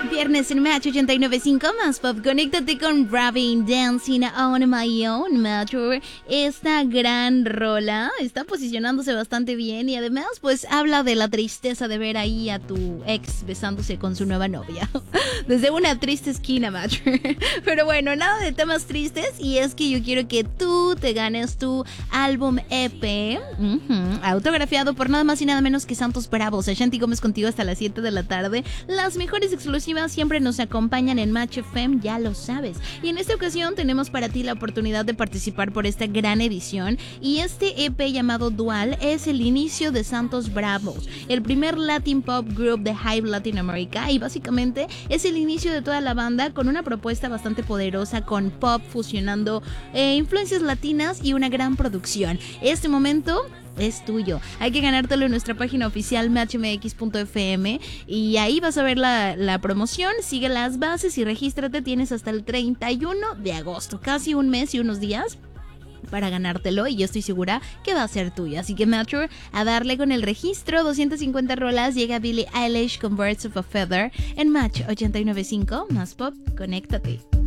Viernes en Match 89.5 más pop. Conéctate con Robin Dancing on My Own, Match. Esta gran rola está posicionándose bastante bien y además pues habla de la tristeza de ver ahí a tu ex besándose con su nueva novia. Desde una triste esquina, Match. Pero bueno, nada de temas tristes y es que yo quiero que tú te ganes tu álbum EP autografiado por nada más y nada menos que Santos Bravos. Ashanti Gómez contigo hasta las 7 de la tarde. Las mejores exclusivas siempre nos acompañan en Match FM, ya lo sabes. Y en esta ocasión tenemos para ti la oportunidad de participar por esta gran edición. Y este EP llamado Dual es el inicio de Santos Bravos, el primer Latin Pop Group de Hype Latinoamérica. Y básicamente es el inicio de toda la banda con una propuesta bastante poderosa con pop fusionando influencias latinas y una gran producción. Este momento es tuyo. Hay que ganártelo en nuestra página oficial matchmx.fm y ahí vas a ver la promoción. Sigue las bases y regístrate. Tienes hasta el 31 de agosto, casi un mes y unos días para ganártelo y yo estoy segura que va a ser tuyo. Así que Matcher, a darle con el registro. 250 rolas. Llega Billie Eilish con Birds of a Feather en Match 89.5 más pop. Conéctate.